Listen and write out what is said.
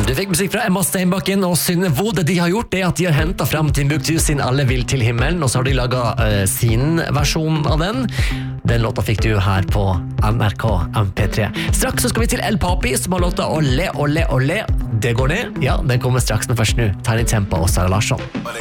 Du fikk musikk fra Emma Steinbakken og Synnevo. Det de har gjort er at de har hentet frem Timbuktu sin Alle vil til himmelen, og så har de laget sin versjon av den. Den låta fikk du her på NRK MP3. Straks så skal vi til El Papi, som har låta Olé, olé, olé. Det går ned. Ja, den kommer straks, men først nå. Tiny Tempo og Sara Larsson.